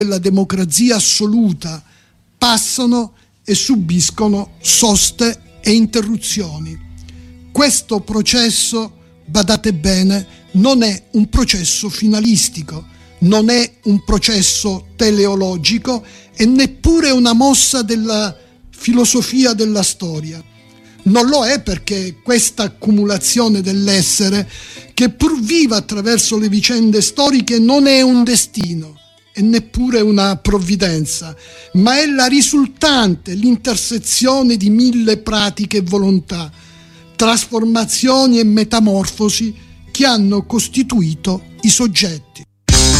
della democrazia assoluta passano e subiscono soste e interruzioni. Questo processo, badate bene, non è un processo finalistico, non è un processo teleologico e neppure una mossa della filosofia della storia. Non lo è perché questa accumulazione dell'essere, che pur viva attraverso le vicende storiche, non è un destino e neppure una provvidenza, ma è la risultante, l'intersezione di mille pratiche e volontà, trasformazioni e metamorfosi che hanno costituito i soggetti.